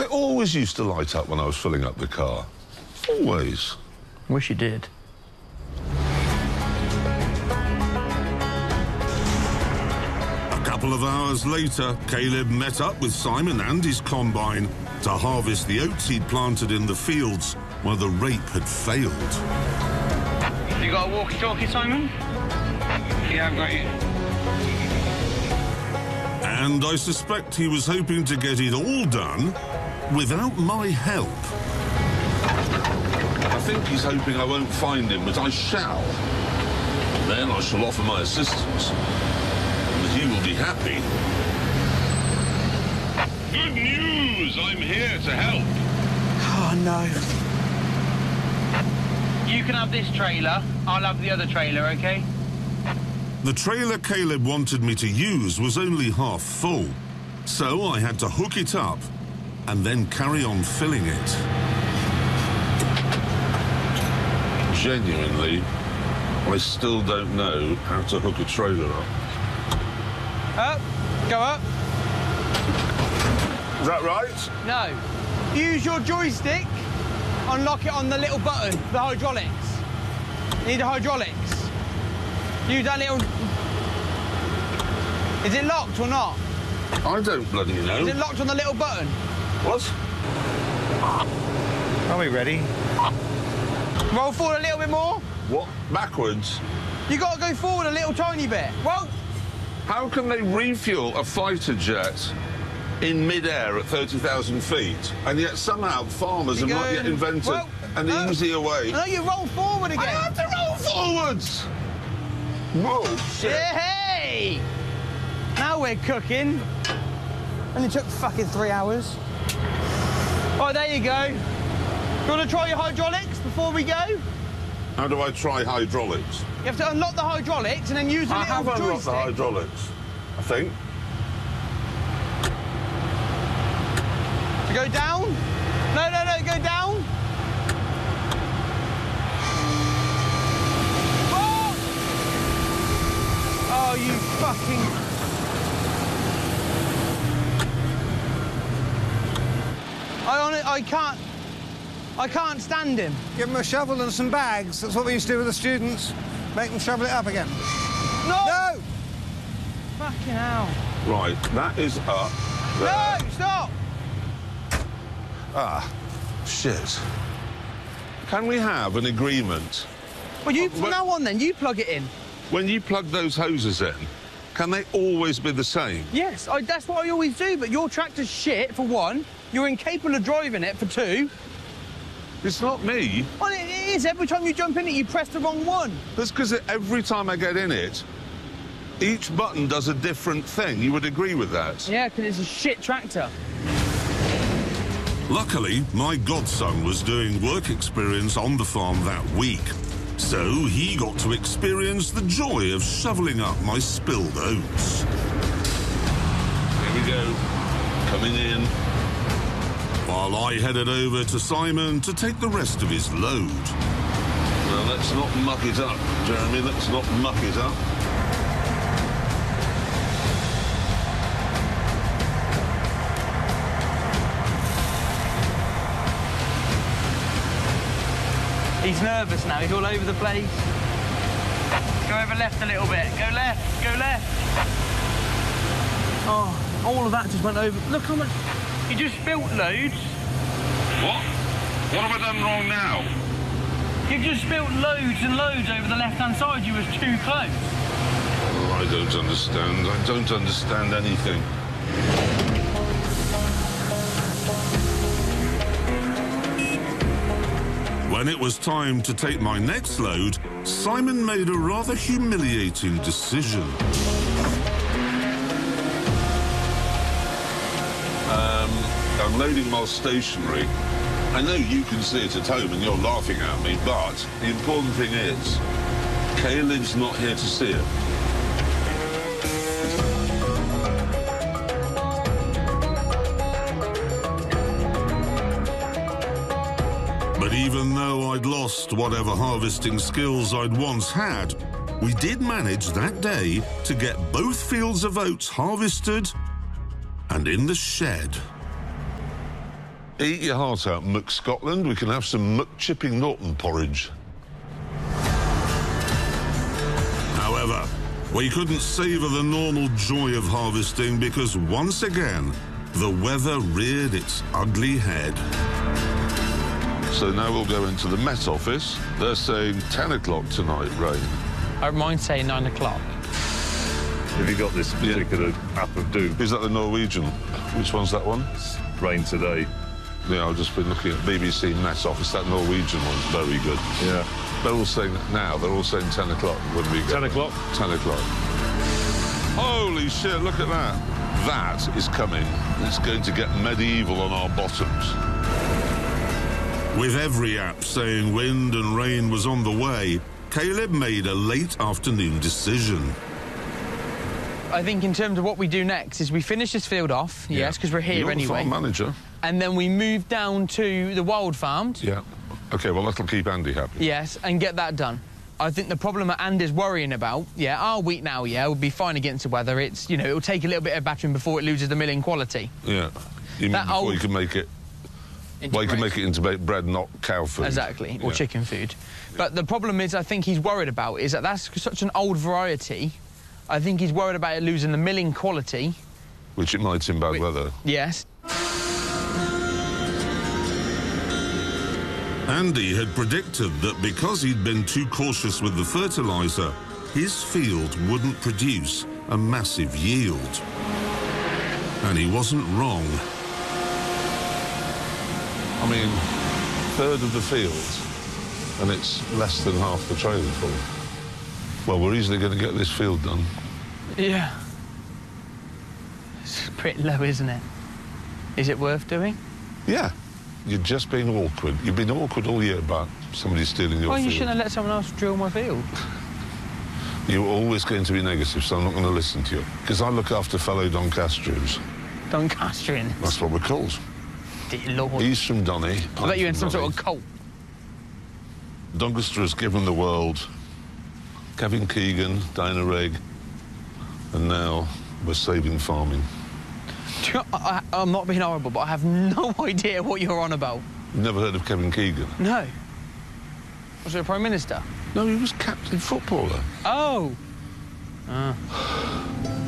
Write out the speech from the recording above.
It always used to light up when I was filling up the car. Always. Wish you did. A couple of hours later, Caleb met up with Simon and his combine to harvest the oats he'd planted in the fields where the rape had failed. You got a walkie-talkie, Simon? Yeah, I've got you. And I suspect he was hoping to get it all done without my help. I think he's hoping I won't find him, but I shall. Then I shall offer my assistance, and he will be happy. Good news! I'm here to help. Oh, no. You can have this trailer. I'll have the other trailer, OK? The trailer Caleb wanted me to use was only half full, so I had to hook it up and then carry on filling it. Genuinely, I still don't know how to hook a trailer up. Up. Go up. Is that right? No. Use your joystick. Unlock it on the little button, the hydraulics. Need the hydraulics. Use that little... Is it locked or not? I don't bloody know. Is it locked on the little button? What? Are we ready? Roll forward a little bit more. What? Backwards? You got to go forward a little tiny bit. Well... How can they refuel a fighter jet in mid-air at 30,000 feet, and yet somehow farmers have not yet invented an easier way? No, you roll forward again. I have to roll forwards! Whoa, shit. Yeah, hey! Now we're cooking. Only took fucking 3 hours. Oh, there you go. You want to try your hydraulics before we go? How do I try hydraulics? You have to unlock the hydraulics and then use the I little have joystick. unlocked the hydraulics, I think. To go down? No, no, no, go down. Oh! Oh, you fucking... I can't stand him. Give him a shovel and some bags. That's what we used to do with the students. Make them shovel it up again. No! No! Fucking hell. Right, that is up. There. No, stop! Ah, shit. Can we have an agreement? Well, you, from now on then, you plug it in. When you plug those hoses in, can they always be the same? Yes, that's what I always do, but your tractor's shit, for one. You're incapable of driving it, for two. It's not me. Well, it is. Every time you jump in it, you press the wrong one. That's because every time I get in it, each button does a different thing. You would agree with that? Yeah, because it's a shit tractor. Luckily, my godson was doing work experience on the farm that week, so he got to experience the joy of shoveling up my spilled oats. Here we go, coming in. While I headed over to Simon to take the rest of his load. Well, let's not muck it up, Jeremy, let's not muck it up. He's nervous now. He's all over the place. Go over left a little bit. Go left. Go left. Oh, all of that just went over. Look how much... You just spilt loads. What? What have I done wrong now? You've just spilt loads and loads over the left-hand side. You was too close. Oh, I don't understand. I don't understand anything. When it was time to take my next load, Simon made a rather humiliating decision. I'm loading my stationery. I know you can see it at home and you're laughing at me, but the important thing is, Caleb's not here to see it. But even though I'd lost whatever harvesting skills I'd once had, we did manage that day to get both fields of oats harvested and in the shed. Eat your heart out, Muck Scotland. We can have some Muck Chipping Norton porridge. However, we couldn't savour the normal joy of harvesting because once again, the weather reared its ugly head. So now we'll go into the Met Office. They're saying 10 o'clock tonight, rain. I don't mind saying 9 o'clock. Have you got this particular app of doom? Is that the Norwegian? Which one's that one? Rain today. Yeah, I've just been looking at BBC Met Office. That Norwegian one's very good. Yeah. They're all saying that now. They're all saying 10 o'clock when we get 10 there. o'clock? 10 o'clock. Holy shit, look at that. That is coming. It's going to get medieval on our bottoms. With every app saying wind and rain was on the way, Caleb made a late afternoon decision. I think in terms of what we do next is we finish this field off, yes, because we're here You're anyway. the farm manager. And then we move down to the wild farm. Yeah. OK, well, that'll keep Andy happy. Yes, and get that done. I think the problem that Andy's worrying about, our wheat now, will be fine against the weather. It's, it'll take a little bit of battering before it loses the milling quality. Yeah. You mean before you can make it... Well, you can make it into bread, not cow food. Exactly, or chicken food. But the problem is, I think he's worried about is that that's such an old variety. I think he's worried about it losing the milling quality. Which it might in bad weather. Yes. Andy had predicted that because he'd been too cautious with the fertiliser, his field wouldn't produce a massive yield. And he wasn't wrong. I mean, a third of the field, and it's less than half the trailer full. Well, we're easily going to get this field done. Yeah. It's pretty low, isn't it? Is it worth doing? Yeah. You're just being awkward. You've been awkward all year about somebody stealing your field. Well, you shouldn't have let someone else drill my field. You're always going to be negative, so I'm not going to listen to you. Because I look after fellow Doncastrians. Doncastrians? That's what we're called. Dear Lord. He's from Donny. I bet you're in some sort of cult. Doncaster has given the world Kevin Keegan, Diana Rigg, and now we're saving farming. I'm not being horrible, but I have no idea what you're on about. Never heard of Kevin Keegan? No. Was he a Prime Minister? No, he was captain footballer. Oh.